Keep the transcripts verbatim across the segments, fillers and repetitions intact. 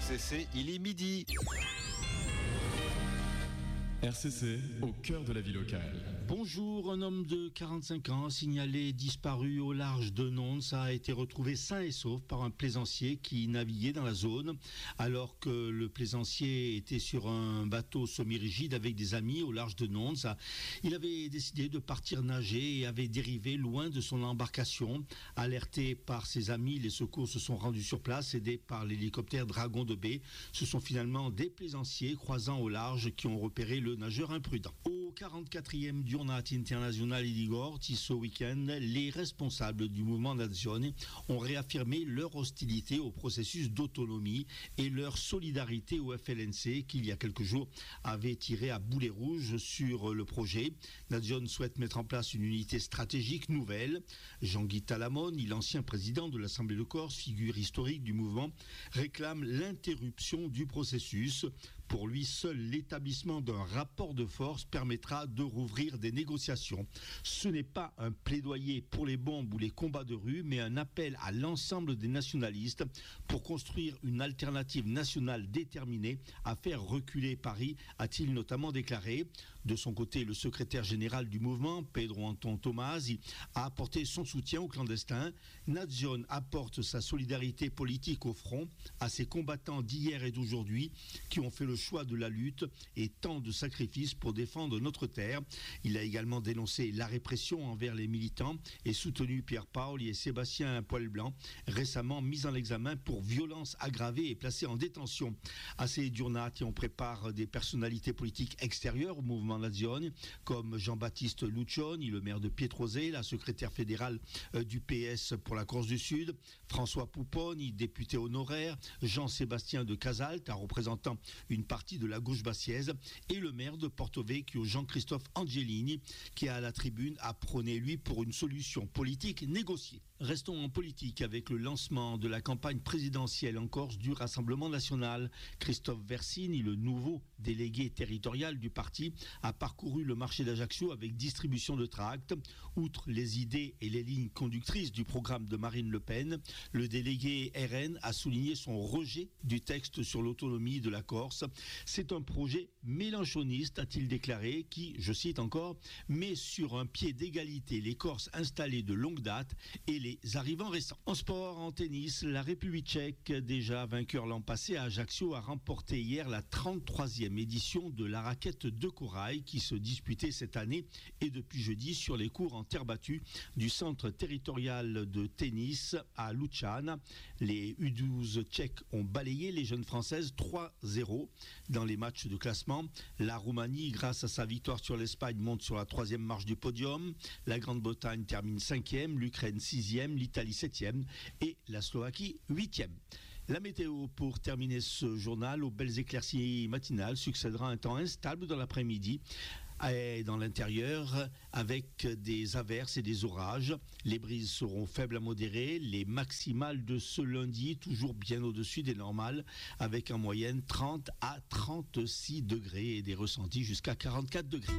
R C C, il est midi. R C C, au cœur de la vie locale. Bonjour, un homme de quarante-cinq ans signalé disparu au large de Nons a été retrouvé sain et sauf par un plaisancier qui naviguait dans la zone alors que le plaisancier était sur un bateau semi-rigide avec des amis au large de Nons. Il avait décidé de partir nager et avait dérivé loin de son embarcation. Alerté par ses amis, les secours se sont rendus sur place, aidés par l'hélicoptère Dragon de baie. Ce sont finalement des plaisanciers croisant au large qui ont repéré le nageur imprudent. Au quarante-quatrième Giornata Internazionale di Gorti ce week-end, les responsables du mouvement Nazione ont réaffirmé leur hostilité au processus d'autonomie et leur solidarité au F L N C qui, il y a quelques jours, avait tiré à boulet rouge sur le projet. Nazione souhaite mettre en place une unité stratégique nouvelle. Jean-Guy Talamone, l'ancien président de l'Assemblée de Corse, figure historique du mouvement, réclame l'interruption du processus. Pour lui, seul l'établissement d'un rapport de force permettra de rouvrir des négociations. Ce n'est pas un plaidoyer pour les bombes ou les combats de rue, mais un appel à l'ensemble des nationalistes pour construire une alternative nationale déterminée à faire reculer Paris, a-t-il notamment déclaré. De son côté, le secrétaire général du mouvement, Pedro Anton Tomasi, a apporté son soutien aux clandestins. Nazione apporte sa solidarité politique au front à ces combattants d'hier et d'aujourd'hui qui ont fait le choix de la lutte et tant de sacrifices pour défendre notre terre. Il a également dénoncé la répression envers les militants et soutenu Pierre Paoli et Sébastien Poilblanc, récemment mis en examen pour violence aggravée et placés en détention. À ces giornate, on prépare des personnalités politiques extérieures au mouvement Nazione, comme Jean-Baptiste Luccioni, le maire de Pietrosé, la secrétaire fédérale du P S pour la Corse du Sud, François Pupponi, député honoraire, Jean-Sébastien de Casalte, un représentant une partie de la gauche bassiaise, et le maire de Porto Vecchio, Jean-Christophe Angelini, qui à la tribune a prôné, lui, pour une solution politique négociée. Restons en politique avec le lancement de la campagne présidentielle en Corse du Rassemblement national. Christophe Versini, le nouveau délégué territorial du parti, a parcouru le marché d'Ajaccio avec distribution de tracts. Outre les idées et les lignes conductrices du programme de Marine Le Pen, le délégué R N a souligné son rejet du texte sur l'autonomie de la Corse. C'est un projet mélenchoniste, a-t-il déclaré, qui, je cite encore, met sur un pied d'égalité les Corses installés de longue date et les arrivants récents. En sport, en tennis, la République tchèque, déjà vainqueur l'an passé à Ajaccio, a remporté hier la trente-troisième édition de la raquette de corail qui se disputait cette année et depuis jeudi sur les cours en terre battue du centre territorial de tennis à Lučany. Les U douze tchèques ont balayé les jeunes françaises trois zéro dans les matchs de classement. La Roumanie, grâce à sa victoire sur l'Espagne, monte sur la troisième marche du podium. La Grande-Bretagne termine cinquième, l'Ukraine sixième, l'Italie septième et la Slovaquie huitième. La météo pour terminer ce journal, aux belles éclaircies matinales succédera un temps instable dans l'après-midi et dans l'intérieur avec des averses et des orages. Les brises seront faibles à modérées, les maximales de ce lundi toujours bien au-dessus des normales avec en moyenne trente à trente-six degrés et des ressentis jusqu'à quarante-quatre degrés.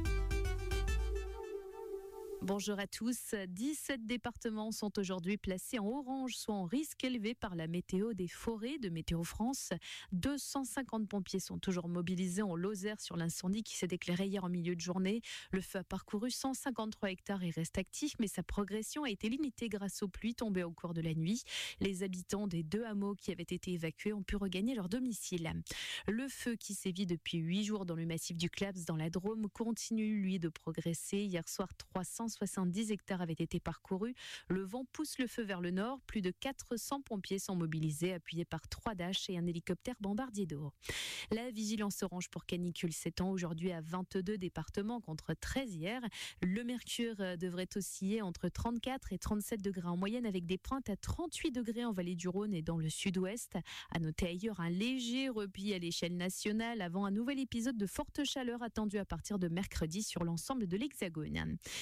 Bonjour à tous. dix-sept départements sont aujourd'hui placés en orange, soit en risque élevé par la météo des forêts de Météo France. deux cent cinquante pompiers sont toujours mobilisés en Lozère sur l'incendie qui s'est déclaré hier en milieu de journée. Le feu a parcouru cent cinquante-trois hectares et reste actif, mais sa progression a été limitée grâce aux pluies tombées au cours de la nuit. Les habitants des deux hameaux qui avaient été évacués ont pu regagner leur domicile. Le feu qui sévit depuis huit jours dans le massif du Claps dans la Drôme continue, lui, de progresser. Hier soir, trois cent soixante-dix hectares avaient été parcourus. Le vent pousse le feu vers le nord. Plus de quatre cents pompiers sont mobilisés, appuyés par trois Dash et un hélicoptère bombardier d'eau. La vigilance orange pour canicule s'étend aujourd'hui à vingt-deux départements contre treize hier. Le mercure devrait osciller entre trente-quatre et trente-sept degrés en moyenne avec des pointes à trente-huit degrés en vallée du Rhône et dans le sud-ouest. À noter ailleurs un léger repli à l'échelle nationale avant un nouvel épisode de forte chaleur attendu à partir de mercredi sur l'ensemble de l'Hexagone.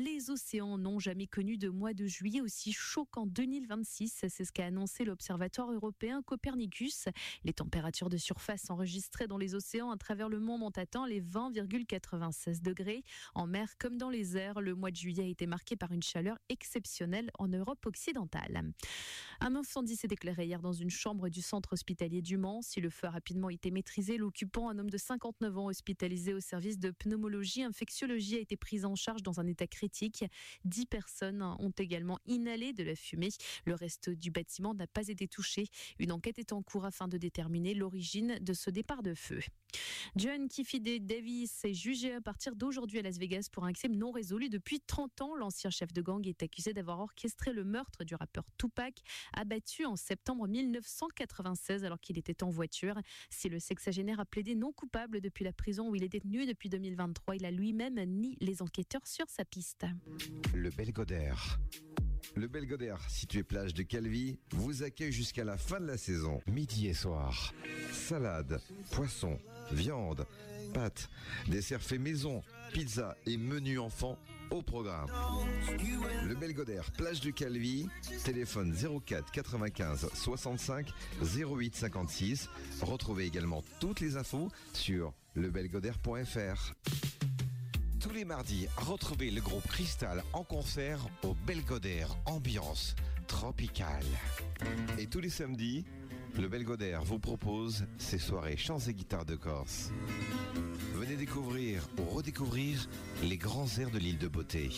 Les océans n'ont jamais connu de mois de juillet aussi chaud qu'en deux mille vingt-six. C'est ce qu'a annoncé l'Observatoire européen Copernicus. Les températures de surface enregistrées dans les océans à travers le monde ont atteint les vingt virgule quatre-vingt-seize degrés. En mer comme dans les airs, le mois de juillet a été marqué par une chaleur exceptionnelle en Europe occidentale. Un incendie s'est déclaré hier dans une chambre du centre hospitalier du Mans. Si le feu a rapidement été maîtrisé, l'occupant, un homme de cinquante-neuf ans hospitalisé au service de pneumologie infectiologie, a été pris en charge dans un état critique. Dix personnes ont également inhalé de la fumée. Le reste du bâtiment n'a pas été touché. Une enquête est en cours afin de déterminer l'origine de ce départ de feu. John Kifide Davis est jugé à partir d'aujourd'hui à Las Vegas pour un crime non résolu depuis trente ans. L'ancien chef de gang est accusé d'avoir orchestré le meurtre du rappeur Tupac, abattu en septembre mille neuf cent quatre-vingt-seize alors qu'il était en voiture. Si le sexagénaire a plaidé non coupable depuis la prison où il est détenu depuis deux mille vingt-trois, il a lui-même nié les enquêteurs sur sa piste. Le Belgodère. Le Belgodère, situé plage de Calvi, vous accueille jusqu'à la fin de la saison, midi et soir. Salade, poisson, viande, pâtes, desserts faits maison, pizza et menu enfant au programme. Le Belgodère, plage de Calvi, téléphone zéro quatre quatre-vingt-quinze soixante-cinq zéro huit cinquante-six. Retrouvez également toutes les infos sur lebelgodère point f r. Tous les mardis, retrouvez le groupe Cristal en concert au Belgodère, ambiance tropicale. Et tous les samedis, le Belgodère vous propose ses soirées chants et guitares de Corse. Venez découvrir ou redécouvrir les grands airs de l'île de Beauté.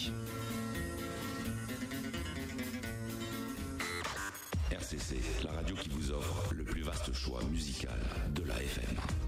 R C C, la radio qui vous offre le plus vaste choix musical de la F M.